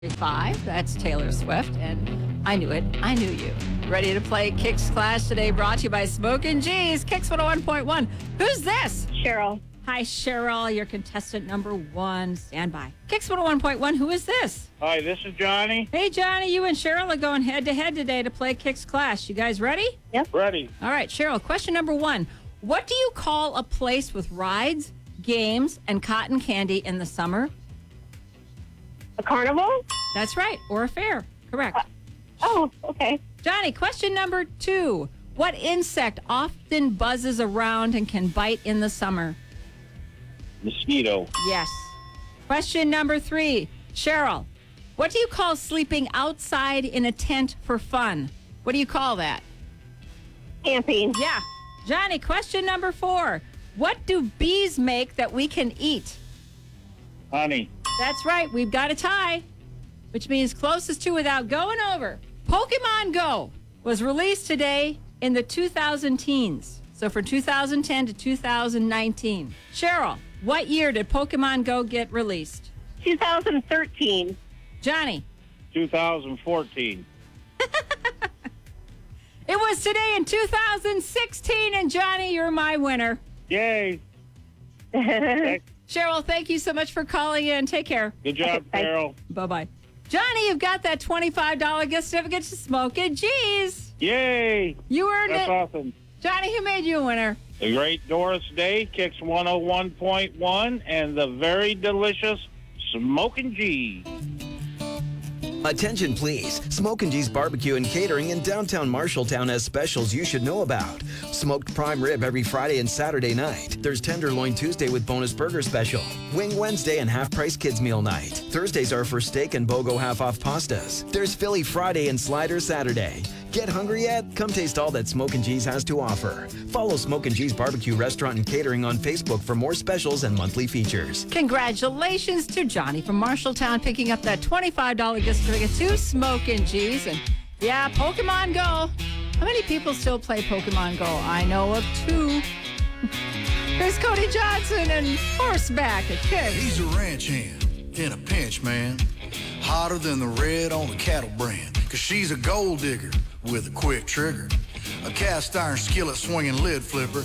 5. That's Taylor Swift. And I knew it. I knew you. Ready to play Kicks Clash today, brought to you by Smokin' G's, Kicks 101.1. Who's this? Cheryl. Hi, Cheryl. You're contestant number 1. Stand by. Kicks 101.1. Who is this? Hi, this is Johnny. Hey, Johnny. You and Cheryl are going head-to-head today to play Kicks Clash. You guys ready? Ready. All right, Cheryl. Question number 1. What do you call a place with rides, games, and cotton candy in the summer? A carnival? That's right. Or a fair. Correct. Oh, okay. Johnny, question number 2. What insect often buzzes around and can bite in the summer? Mosquito. Yes. Question number 3. Cheryl, what do you call sleeping outside in a tent for fun? What do you call that? Camping. Yeah. Johnny, question number 4. What do bees make that we can eat? Honey. That's right. We've got a tie, which means closest to without going over. Pokemon Go was released today in the 2000 teens. So for 2010 to 2019. Cheryl, what year did Pokemon Go get released? 2013. Johnny. 2014. It was today in 2016, and Johnny, you're my winner. Yay. Cheryl, thank you so much for calling in. Take care. Good job, Bye. Carol. Bye-bye. Johnny, you've got that $25 gift certificate to Smokin' G's. Yay. You earned That's it. awesome. Johnny, who made you a winner? The great Doris Day, Kicks 101.1, and the very delicious Smokin' G. Attention, please. Smokin' G's Barbecue and Catering in downtown Marshalltown has specials you should know about. Smoked prime rib every Friday and Saturday night. There's Tenderloin Tuesday with bonus burger special. Wing Wednesday and half-price kids meal night. Thursdays are for steak and BOGO half-off pastas. There's Philly Friday and Slider Saturday. Get hungry yet? Come taste all that Smokin' G's has to offer. Follow Smokin' G's Barbecue Restaurant and Catering on Facebook for more specials and monthly features. Congratulations to Johnny from Marshalltown picking up that $25 gift certificate to Smokin' G's. And yeah, Pokemon Go. How many people still play Pokemon Go? I know of 2. Here's Cody Johnson and Horseback at Kicks. He's a ranch hand in a pinch, man. Hotter than the red on the cattle brand. 'Cause she's a gold digger with a quick trigger. A cast iron skillet swinging lid flipper.